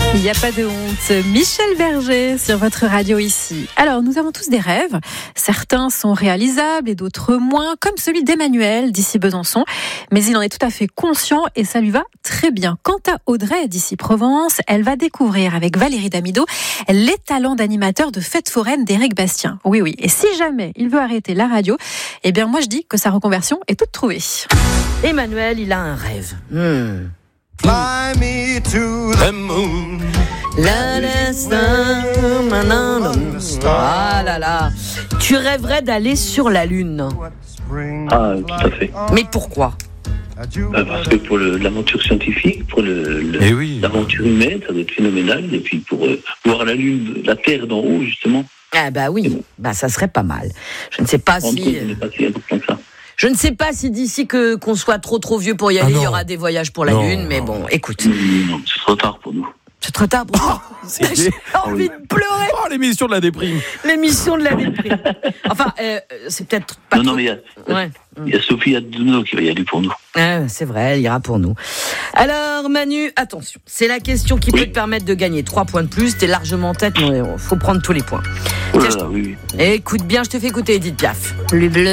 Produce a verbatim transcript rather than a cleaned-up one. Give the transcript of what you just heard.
Il n'y a pas de honte. Michel Berger sur votre radio ici. Alors, nous avons tous des rêves. Certains sont réalisables et d'autres moins, comme celui d'Emmanuel d'ici Besançon. Mais il en est tout à fait conscient et ça lui va très bien. Quant à Audrey d'ici Provence, elle va découvrir avec Valérie Damido les talents d'animateur de fêtes foraines d'Éric Bastien. Oui, oui. Et si jamais il veut arrêter la radio, eh bien, moi je dis que sa reconversion est toute trouvée. Emmanuel, il a un rêve. Hmm. Fly me to the moon. La, la, la, la, la. Ah là là. Tu rêverais d'aller sur la Lune. Ah, tout à fait. Mais pourquoi ? Bah, parce que pour le, l'aventure scientifique, pour le, le, Eh oui. l'aventure humaine, ça doit être phénoménal. Et puis pour euh, voir la Lune, la Terre d'en haut, justement. Ah bah oui, bah ça serait pas mal. Je ne sais pas En si... tout, ce n'est pas si important que ça. Je ne sais pas si d'ici que qu'on soit trop trop vieux pour y aller, Ah il y non. aura des voyages pour la Non, Lune, mais non. bon, écoute, Non, non, c'est trop tard pour nous. c'est trop tard pour moi. C'est J'ai envie de pleurer. Oh, l'émission de la déprime. L'émission de la déprime. Enfin, euh, c'est peut-être pas non, trop... non, mais il y a, Ouais. il y a Sophie Aduno qui va y aller pour nous. Ah, c'est vrai, elle ira pour nous. Alors Manu, attention, c'est la question qui Oui. peut te permettre de gagner trois points de plus. T'es largement en tête, mais il faut prendre tous les points. Oh là Tiens, là, oui, oui. je- écoute bien, je te fais écouter Edith Piaf. Le bleu.